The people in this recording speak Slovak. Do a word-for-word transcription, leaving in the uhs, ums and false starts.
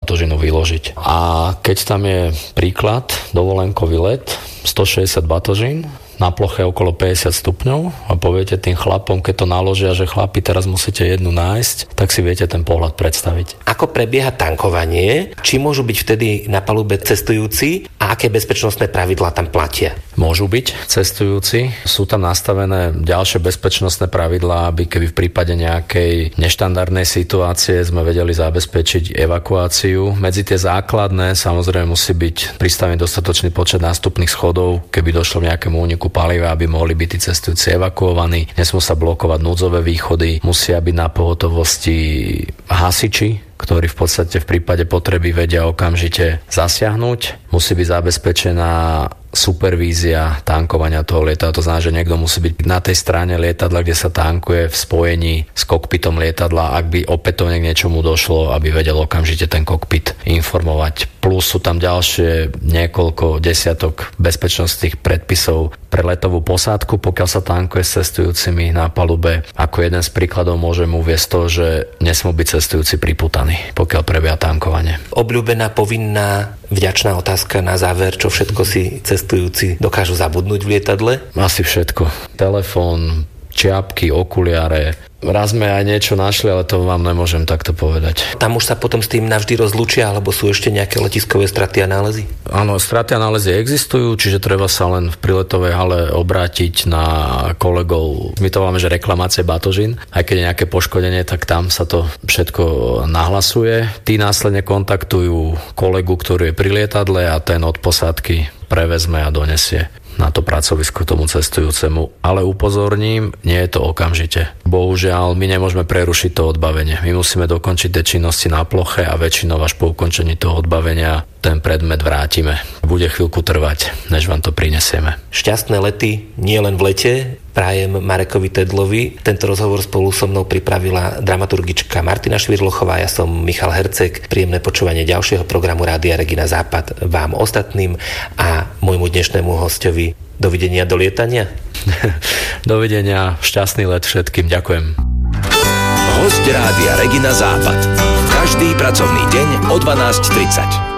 batožinu vyložiť. A keď tam je príklad, dovolenkový let, stošesťdesiat batožín, na ploche okolo päťdesiat stupňov a poviete tým chlapom, keď to naložia, že chlapi, teraz musíte jednu nájsť, tak si viete ten pohľad predstaviť. Ako prebieha tankovanie? Či môžu byť vtedy na palube cestujúci a aké bezpečnostné pravidlá tam platia? Môžu byť cestujúci. Sú tam nastavené ďalšie bezpečnostné pravidlá, aby keby v prípade nejakej neštandardnej situácie sme vedeli zabezpečiť evakuáciu. Medzi tie základné samozrejme musí byť pristavený dostatočný počet nástupných schodov, keby došlo k nejakému úniku paliva, aby mohli byť tí cestujúci evakuovaní. Nesmú sa blokovať núdzové východy, musia byť na pohotovosti hasiči, ktorí v podstate v prípade potreby vedia okamžite zasiahnuť. Musí byť zabezpečená supervízia tankovania toho lietadla. To znamená, že niekto musí byť na tej strane lietadla, kde sa tankuje, v spojení s kokpitom lietadla, ak by opätovne k niečomu došlo, aby vedel okamžite ten kokpit informovať. Plus sú tam ďalšie niekoľko desiatok bezpečnostných predpisov pre letovú posádku, pokiaľ sa tankuje s cestujúcimi na palube. Ako jeden z príkladov môžem uviesť to, že nesmú byť cestujúci pripútaní, pokiaľ prebieha tankovanie. Obľúbená, povinná, vďačná otázka na záver, čo všetko si cestujúci dokážu zabudnúť v lietadle? Asi všetko. Telefón, čiapky, okuliare. Raz sme aj niečo našli, ale to vám nemôžem takto povedať. Tam už sa potom s tým navždy rozlúčia, alebo sú ešte nejaké letiskové straty a nálezy? Áno, straty a nálezy existujú, čiže treba sa len v príletovej hale obrátiť na kolegov. My to máme, že reklamácie batožín. Aj keď je nejaké poškodenie, tak tam sa to všetko nahlasuje. Tí následne kontaktujú kolegu, ktorý je pri lietadle a ten od posádky prevezme a donesie na to pracovisko tomu cestujúcemu. Ale upozorním, nie je to okamžite. Bohužiaľ, my nemôžeme prerušiť to odbavenie. My musíme dokončiť tie činnosti na ploche a väčšinou až po ukončení toho odbavenia ten predmet vrátime. Bude chvíľku trvať, než vám to prinesieme. Šťastné lety nie len v lete, prajem Marekovi Tedlovi. Tento rozhovor spolu so mnou pripravila dramaturgička Martina Švirlochová, ja som Michal Herceg. Príjemné počúvanie ďalšieho programu Rádia Regina Západ vám ostatným a môjmu dnešnému hostovi. Dovidenia do lietania. Dovidenia, šťastný let všetkým, ďakujem. Hosť Rádia Regina Západ. Každý pracovný deň o dvanásť tridsať.